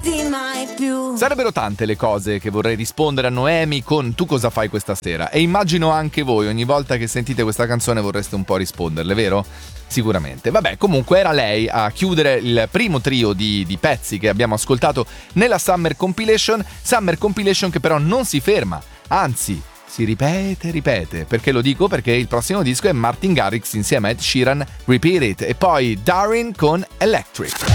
mai più. Sarebbero tante le cose che vorrei rispondere a Noemi con "tu cosa fai questa sera?" E immagino anche voi, ogni volta che sentite questa canzone vorreste un po' risponderle, vero? Sicuramente. Vabbè, comunque era lei a chiudere il primo trio di pezzi che abbiamo ascoltato nella Summer Compilation che però non si ferma, anzi si ripete. Perché lo dico? Perché il prossimo disco è Martin Garrix insieme a Ed Sheeran, Repeat It, e poi Darin con Electric.